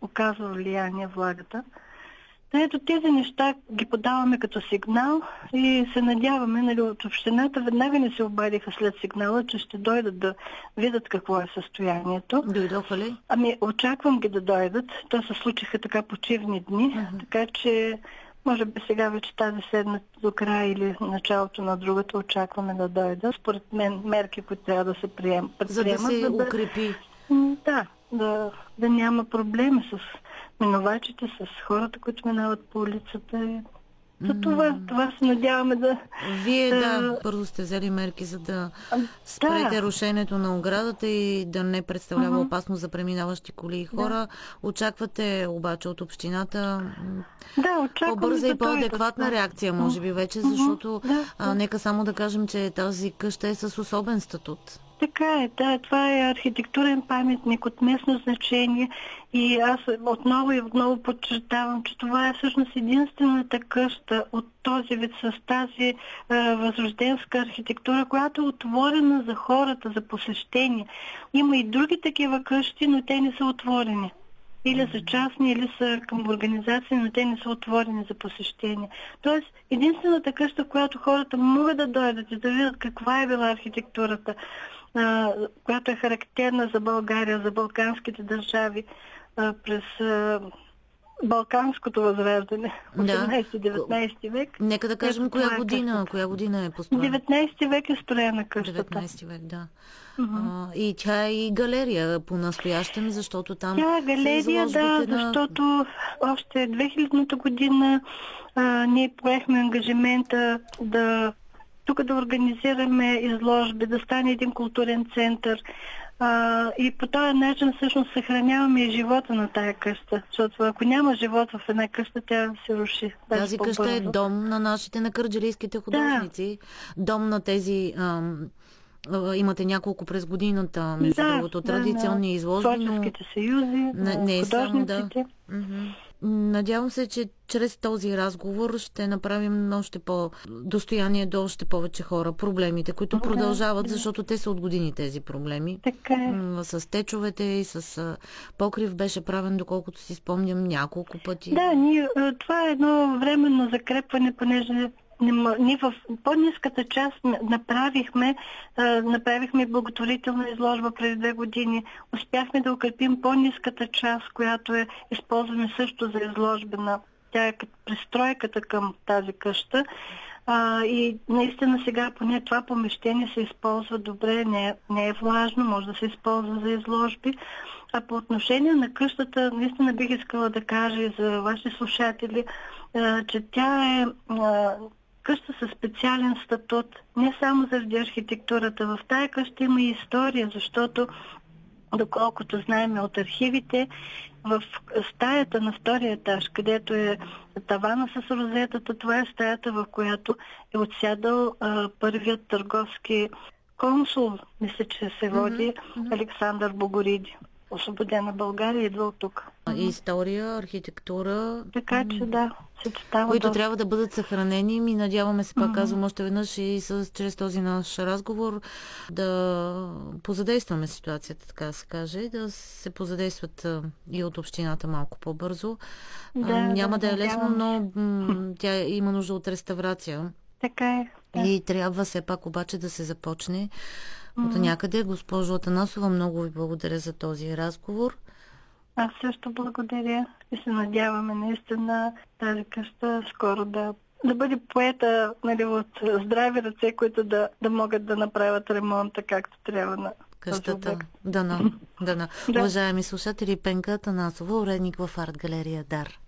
оказва влияние влагата. Ето тези неща ги подаваме като сигнал и се надяваме, нали, от общината веднага не се обадиха след сигнала, че ще дойдат да видят какво е състоянието. Дойдоха ли? Ами, очаквам ги да дойдат. То се случиха така почивни дни, така че може би сега вече тази седмица до края или началото на другата очакваме да дойдат. Според мен мерки, които трябва да се предприемат. За да се укрепи. Да няма проблеми с минувачите, с хората, които минават по улицата. За това се надяваме да... Вие, първо сте взели мерки, за да спрете рушенето на оградата и да не представлява опасност за преминаващи коли и хора. Очаквате обаче от общината по-бърза и по-адекватна реакция, може би вече, защото нека само да кажем, че тази къща е с особен статут. Така е, това е архитектурен паметник от местно значение и аз отново подчертавам, че това е всъщност единствената къща от този вид с тази възрожденска архитектура, която е отворена за хората, за посещение. Има и други такива къщи, но те не са отворени. Или са частни, или са към организации, но те не са отворени за посещение. Тоест, единствената къща, в която хората могат да дойдат и да видят каква е била архитектурата, която е характерна за България, за балканските държави през Балканското възраждане, 18-19 век. Нека да кажем коя година е построена. 19 век е строена къщата. 19 век, да. И тя е и галерия по-настоящем, защото там тя е галерия, защото още 2000-та година ние поехме ангажимента да организираме изложби, да стане един културен център. И по този начин всъщност съхраняваме и живота на тая къща. Защото ако няма живот в една къща, тя се руши. Тази къща е дом на нашите, на кърджалийските художници. Дом на тези... имате няколко през годината, между другото, традиционни изложби. Творческите съюзи, художниците. Надявам се, че чрез този разговор ще направим още достояние до още повече хора. Проблемите, които продължават, защото те са от години тези проблеми. Така е. С течовете и с покрив беше правен, доколкото си спомням, няколко пъти. Това е едно временно закрепване, понеже ние в по-ниската част направихме благотворителна изложба преди 2 години. Успяхме да укрепим по-ниската част, която използваме също за изложбена. Тя е пристройката към тази къща. И наистина сега поне това помещение се използва добре, не е влажно, може да се използва за изложби. А по отношение на къщата, наистина бих искала да кажа и за ваши слушатели, че тя е къща със специален статут, не само заради архитектурата. В тая къща има и история, защото, доколкото знаем от архивите, в стаята на втория етаж, където е тавана с розетата, това е стаята, в която е отсядал първият търговски консул, мисля, че се води Александър Богориди. Освободена България идва от тук. История, архитектура. Така че които трябва да бъдат съхранени. И надяваме се, пак казвам още веднъж, и чрез този наш разговор да позадействаме ситуацията, така да се каже, да се позадействат и от общината малко по-бързо. Няма да е лесно, но тя има нужда от реставрация. Така е. И трябва все пак обаче да се започне от някъде. Госпожо Атанасова, много ви благодаря за този разговор. Аз също благодаря и се надяваме наистина тази къща скоро да бъде поета, нали, от здрави ръце, които да могат да направят ремонта както трябва на къщата. Дано. Уважаеми слушатели, Пенка Атанасова, уредник в арт галерия Дар.